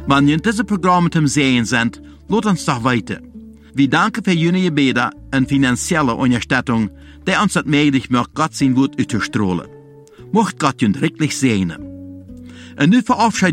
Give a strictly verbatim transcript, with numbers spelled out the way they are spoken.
Wenn ihr diese Programme zum Sehen sind, lasst uns doch weiter. Wir danken für Ihre Gebete und finanzielle Unterstützung, die uns das möglich macht, Gott sein Wort auszustrahlen. Mocht Gott ihn wirklich segnen. Und nun verabschiedet